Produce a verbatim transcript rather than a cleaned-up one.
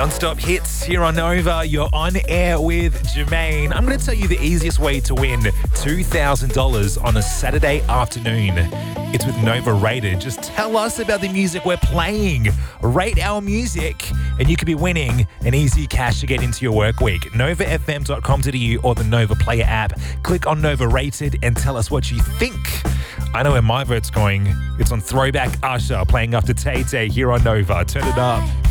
Non-stop hits here on Nova. You're on air with Jermaine. I'm going to tell you the easiest way to win two thousand dollars on a Saturday afternoon. It's with Nova Rated. Just tell us about the music we're playing. Rate our music and you could be winning an easy cash to get into your work week. nova f m dot com dot a u or the Nova Player app. Click on Nova Rated and tell us what you think. I know where my vote's going. It's on Throwback Usher playing after Tay Tay here on Nova. Turn it up.